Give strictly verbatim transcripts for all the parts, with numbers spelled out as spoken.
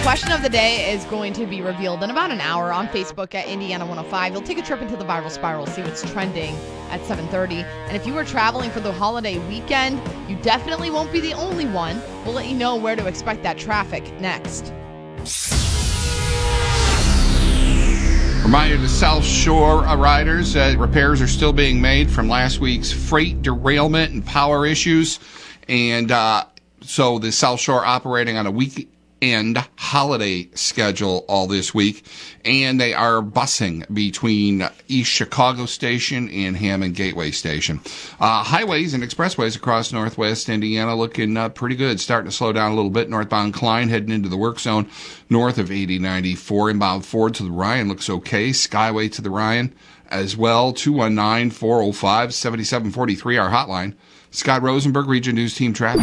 question of the day is going to be revealed in about an hour on Facebook at Indiana one oh five. You'll take a trip into the viral spiral, see what's trending at seven thirty. And if you were traveling for the holiday weekend, you definitely won't be the only one. We'll let you know where to expect that traffic next. Reminder to South Shore uh, riders, uh, repairs are still being made from last week's freight derailment and power issues. And uh, so the South Shore operating on a weekend holiday schedule all this week. And they are busing between East Chicago Station and Hammond Gateway Station. Uh, highways and expressways across northwest Indiana looking uh, pretty good. Starting to slow down a little bit. Northbound Klein heading into the work zone north of eighty ninety-four. Inbound Ford to the Ryan looks okay. Skyway to the Ryan as well. two one nine, four oh five, seven seven four three, our hotline. Scott Rosenberg, Region News Team Traffic.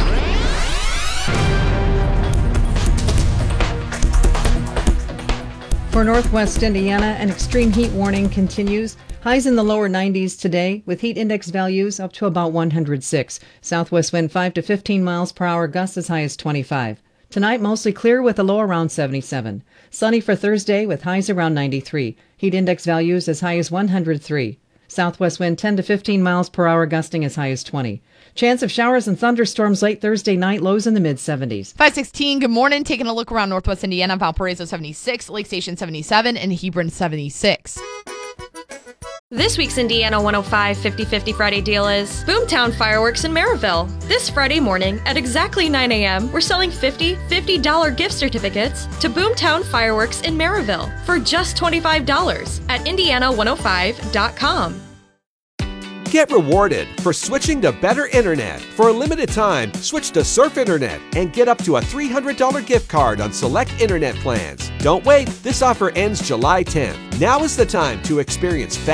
For northwest Indiana, an extreme heat warning continues. Highs in the lower nineties today, with heat index values up to about one hundred six. Southwest wind five to fifteen miles per hour, gusts as high as twenty-five. Tonight, mostly clear with a low around seventy-seven. Sunny for Thursday with highs around ninety-three. Heat index values as high as one hundred three. Southwest wind ten to fifteen miles per hour, gusting as high as twenty. Chance of showers and thunderstorms late Thursday night, lows in the mid-seventies. five sixteen, good morning. Taking a look around northwest Indiana, Valparaiso seventy-six, Lake Station seventy-seven, and Hebron seventy-six. This week's Indiana one oh five fifty-fifty Friday deal is Boomtown Fireworks in Maryville. This Friday morning at exactly nine a.m., we're selling fifty fifty dollar gift certificates to Boomtown Fireworks in Maryville for just twenty-five dollars at indiana one oh five dot com. Get rewarded for switching to better internet. For a limited time, switch to Surf Internet and get up to a three hundred dollar gift card on select internet plans. Don't wait, this offer ends July tenth. Now is the time to experience fast